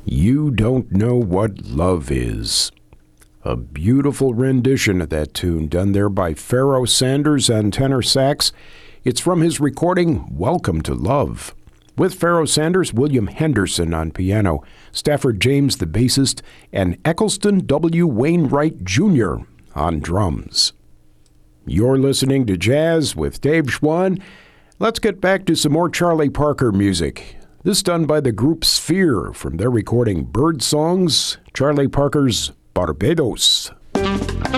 You Don't Know What Love Is. A beautiful rendition of that tune done there by Pharoah Sanders on tenor sax. It's from his recording, Welcome to Love. With Pharoah Sanders, William Henderson on piano, Stafford James the bassist, and Eccleston W. Wainwright Jr. on drums. You're listening to Jazz with Dave Schwann. Let's get back to some more Charlie Parker music. This done by the group Sphere from their recording Bird Songs, Charlie Parker's Barbados.